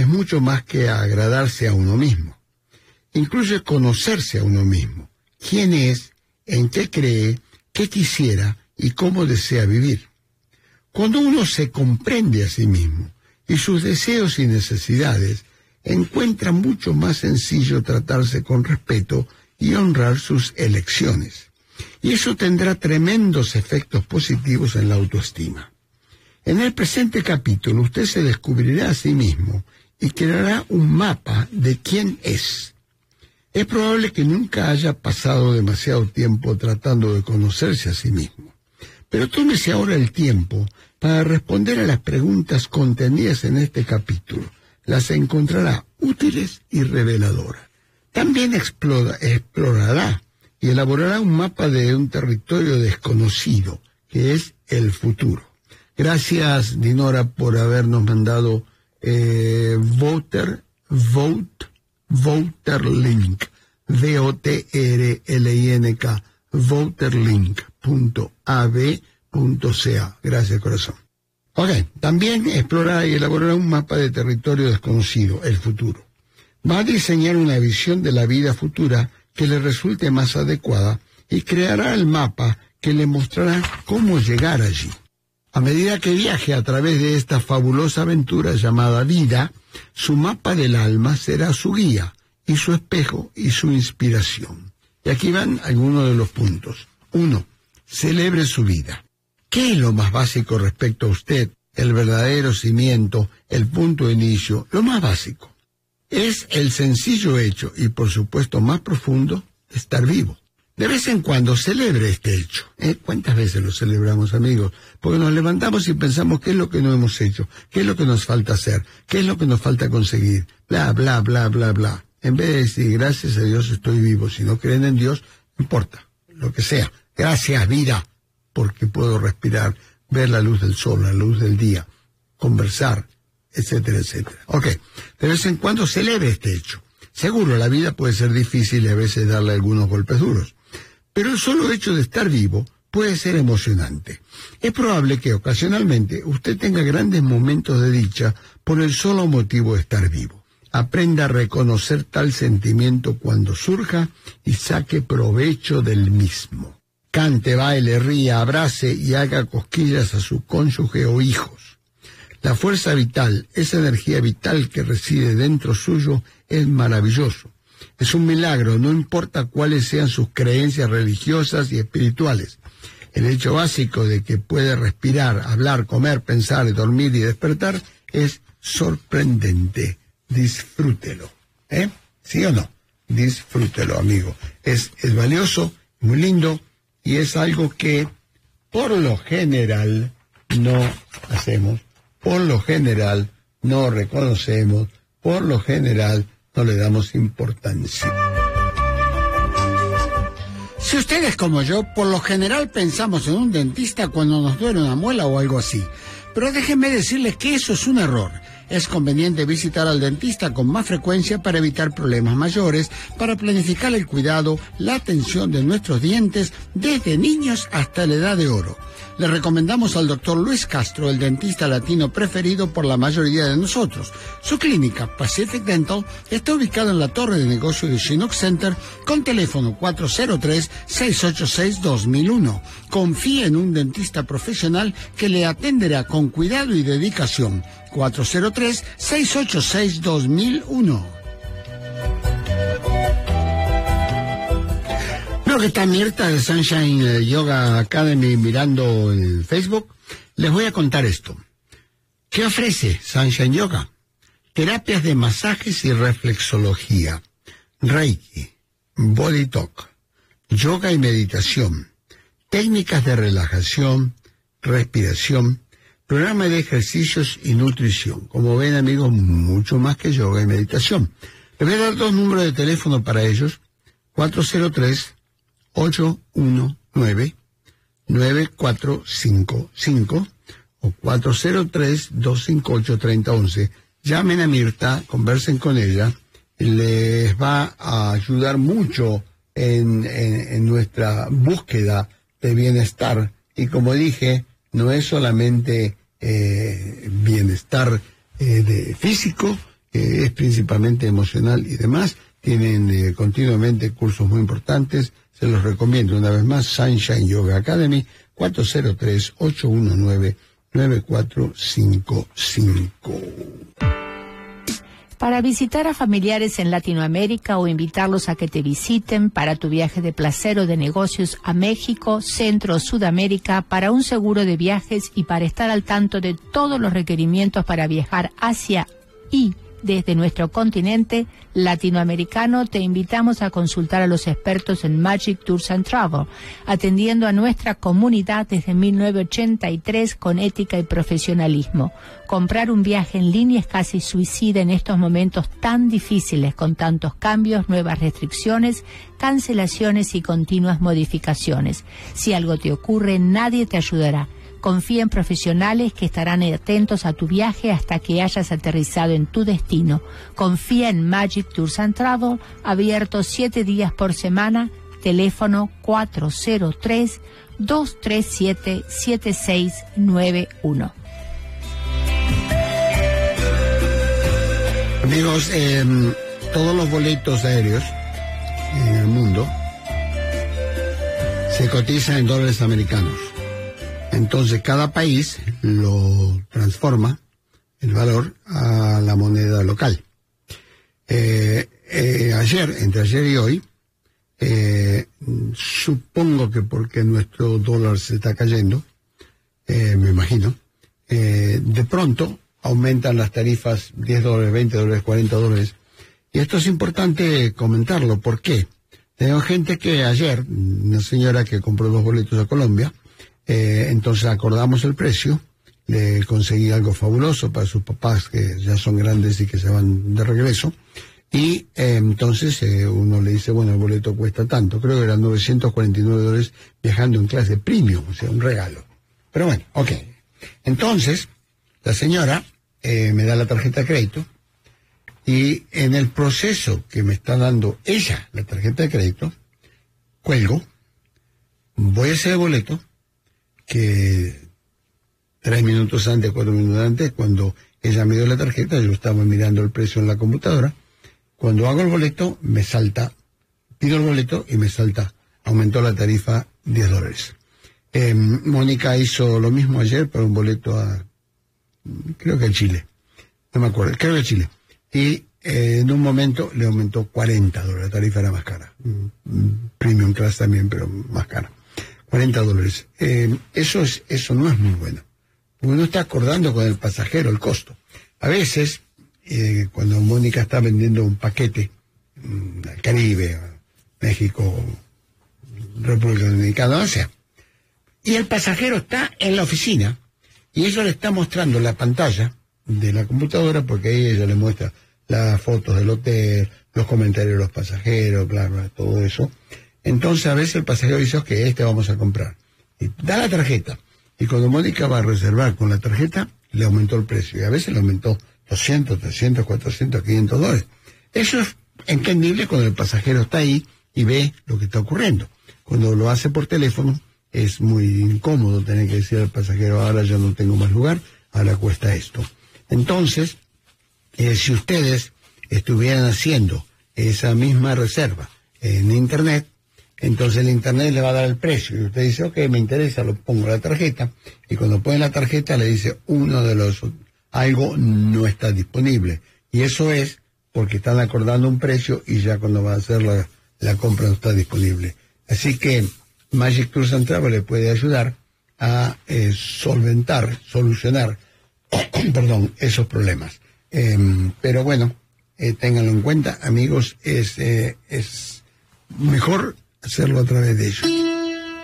mucho más que agradarse a uno mismo. Incluye conocerse a uno mismo, quién es, en qué cree, qué quisiera y cómo desea vivir. Cuando uno se comprende a sí mismo y sus deseos y necesidades, encuentra mucho más sencillo tratarse con respeto y honrar sus elecciones. Y eso tendrá tremendos efectos positivos en la autoestima. En el presente capítulo usted se descubrirá a sí mismo y creará un mapa de quién es. Es probable que nunca haya pasado demasiado tiempo tratando de conocerse a sí mismo. Pero tómese ahora el tiempo para responder a las preguntas contenidas en este capítulo. Las encontrará útiles y reveladoras. También explorará y elaborará un mapa de un territorio desconocido, que es el futuro. Gracias, Dinora, por habernos mandado Voterlink, VOTRLINK, voterlink.ab.ca. Gracias, corazón. Ok, también explorará y elaborará un mapa de territorio desconocido, el futuro. Va a diseñar una visión de la vida futura que le resulte más adecuada y creará el mapa que le mostrará cómo llegar allí. A medida que viaje a través de esta fabulosa aventura llamada vida, su mapa del alma será su guía y su espejo y su inspiración. Y aquí van algunos de los puntos. 1. Celebre su vida. ¿Qué es lo más básico respecto a usted? El verdadero cimiento, el punto de inicio, lo más básico. Es el sencillo hecho, y por supuesto más profundo, de estar vivo. De vez en cuando celebre este hecho. ¿Cuántas veces lo celebramos, amigos? Porque nos levantamos y pensamos qué es lo que no hemos hecho, qué es lo que nos falta hacer, qué es lo que nos falta conseguir, bla, bla, bla, bla, bla. En vez de decir, gracias a Dios estoy vivo, si no creen en Dios, no importa, lo que sea. Gracias, vida, porque puedo respirar, ver la luz del sol, la luz del día, conversar, etcétera, etcétera. Ok, de vez en cuando celebre este hecho. Seguro, la vida puede ser difícil y a veces darle algunos golpes duros. Pero el solo hecho de estar vivo puede ser emocionante. Es probable que ocasionalmente usted tenga grandes momentos de dicha por el solo motivo de estar vivo. Aprenda a reconocer tal sentimiento cuando surja y saque provecho del mismo. Cante, baile, ría, abrace y haga cosquillas a su cónyuge o hijos. La fuerza vital, esa energía vital que reside dentro suyo, es maravilloso. Es un milagro, no importa cuáles sean sus creencias religiosas y espirituales. El hecho básico de que puede respirar, hablar, comer, pensar, dormir y despertar es sorprendente. Disfrútelo. ¿Sí o no? Disfrútelo, amigo. Es valioso, muy lindo, y es algo que por lo general no hacemos, por lo general no reconocemos, por lo general no le damos importancia. Si ustedes como yo, por lo general pensamos en un dentista cuando nos duele una muela o algo así. Pero déjenme decirles que eso es un error. Es conveniente visitar al dentista con más frecuencia para evitar problemas mayores, para planificar el cuidado, la atención de nuestros dientes desde niños hasta la edad de oro. Le recomendamos al Dr. Luis Castro, el dentista latino preferido por la mayoría de nosotros. Su clínica, Pacific Dental, está ubicada en la torre de negocio de Chinook Center con teléfono 403-686-2001. Confíe en un dentista profesional que le atenderá con cuidado y dedicación. 403-686-2001. Creo que está Mirta de Sunshine Yoga Academy mirando el Facebook. Les voy a contar esto. ¿Qué ofrece Sunshine Yoga? Terapias de masajes y reflexología, Reiki, Body Talk, yoga y meditación, técnicas de relajación, respiración, programa de ejercicios y nutrición. Como ven, amigos, mucho más que yoga y meditación. Les voy a dar 2 números de teléfono para ellos. 403-819-9455 o 403-258-3011. Llamen a Mirta, conversen con ella. Les va a ayudar mucho en nuestra búsqueda de bienestar. Y como dije, no es solamente bienestar de físico, que es principalmente emocional y demás. Tienen continuamente cursos muy importantes. Se los recomiendo una vez más. Sunshine Yoga Academy, 403-819-9455. Para visitar a familiares en Latinoamérica o invitarlos a que te visiten para tu viaje de placer o de negocios a México, Centro o Sudamérica, para un seguro de viajes y para estar al tanto de todos los requerimientos para viajar hacia y desde nuestro continente latinoamericano, te invitamos a consultar a los expertos en Magic Tours and Travel, atendiendo a nuestra comunidad desde 1983 con ética y profesionalismo. Comprar un viaje en línea es casi suicida en estos momentos tan difíciles, con tantos cambios, nuevas restricciones, cancelaciones y continuas modificaciones. Si algo te ocurre, nadie te ayudará. Confía en profesionales que estarán atentos a tu viaje hasta que hayas aterrizado en tu destino. Confía en Magic Tours and Travel, abierto 7 días por semana, teléfono 403-237-7691. Amigos, todos los boletos aéreos en el mundo se cotizan en dólares americanos. Entonces cada país lo transforma el valor a la moneda local. Entre ayer y hoy, supongo que porque nuestro dólar se está cayendo, me imagino, de pronto aumentan las tarifas $10, $20, $40. Y esto es importante comentarlo. ¿Por qué? Tengo gente que ayer, una señora que compró 2 boletos a Colombia, entonces acordamos el precio, le conseguí algo fabuloso para sus papás que ya son grandes y que se van de regreso, y entonces uno le dice, bueno, el boleto cuesta tanto, creo que eran $949 viajando en clase premium, o sea, un regalo. Pero bueno, ok. Entonces, la señora me da la tarjeta de crédito, y en el proceso que me está dando ella, la tarjeta de crédito, cuelgo, voy a hacer el boleto, que 3 minutos antes, 4 minutos antes, cuando ella me dio la tarjeta, yo estaba mirando el precio en la computadora. Cuando hago el boleto, me salta, pido el boleto y me salta, aumentó la tarifa $10. Mónica hizo lo mismo ayer para un boleto a, creo que a Chile, no me acuerdo, creo que a Chile. Y en un momento le aumentó $40, la tarifa era más cara. Premium Class también, pero más cara. $40. Eso no es muy bueno. Uno está acordando con el pasajero el costo. A veces, cuando Mónica está vendiendo un paquete al Caribe, a México, República Dominicana, o sea, y el pasajero está en la oficina y ella le está mostrando la pantalla de la computadora, porque ahí ella le muestra las fotos del hotel, los comentarios de los pasajeros, bla, bla, todo eso. Entonces a veces el pasajero dice, ok, vamos a comprar. Y da la tarjeta. Y cuando Mónica va a reservar con la tarjeta, le aumentó el precio. Y a veces le aumentó $200, $300, $400, $500. Eso es entendible cuando el pasajero está ahí y ve lo que está ocurriendo. Cuando lo hace por teléfono, es muy incómodo tener que decir al pasajero, ahora ya no tengo más lugar, ahora cuesta esto. Entonces, si ustedes estuvieran haciendo esa misma reserva en Internet, entonces el Internet le va a dar el precio. Y usted dice, ok, me interesa, lo pongo en la tarjeta. Y cuando pone la tarjeta le dice, algo no está disponible. Y eso es porque están acordando un precio y ya cuando va a hacer la compra no está disponible. Así que Magic Tours and Travel le puede ayudar a solucionar esos problemas. Pero bueno, ténganlo en cuenta, amigos, es mejor hacerlo a través de ellos.